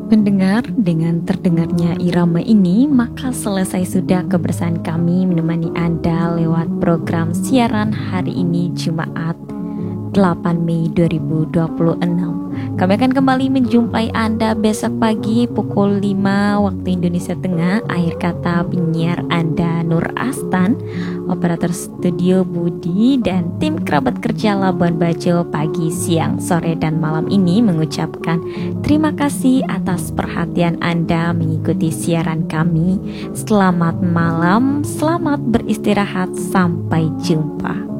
Pendengar, dengan terdengarnya irama ini, maka selesai sudah kebersamaan kami menemani Anda lewat program siaran hari ini Jumat 8 Mei 2026. Kami akan kembali menjumpai Anda besok pagi pukul 5 waktu Indonesia Tengah. Akhir kata penyiar Anda Nur Astan, operator studio Budi, dan tim kerabat kerja Labuan Bajo pagi, siang, sore, dan malam ini mengucapkan terima kasih atas perhatian Anda mengikuti siaran kami. Selamat malam, selamat beristirahat, sampai jumpa.